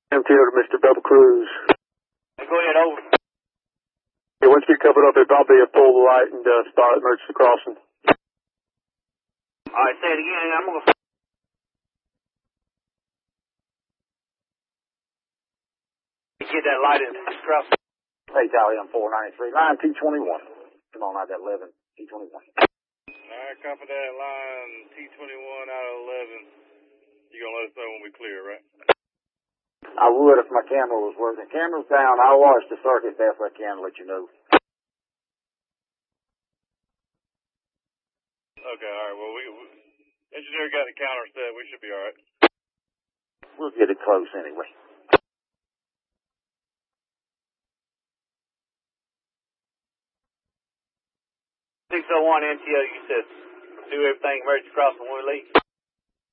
MTO to Mr. Double Cruise. Hey, go ahead, over. Yeah, once you get covered up, it'll probably pull the light and start emergency crossing. All right, say it again, and I'm going to... Get that light in emergency crossing. Hey, Tally, I'm 493. Line T21. Come on, out that 11. T21. All right, copy that. Line T21 out of 11. You gonna let us know when we clear, right? I would if my camera was working. Camera's down. I'll watch the circuit best I can to let you know. Okay, all right. Well, we engineer got the counter set. We should be all right. We'll get it close anyway. 601 MTO, you said do everything emergency crossing when we leave.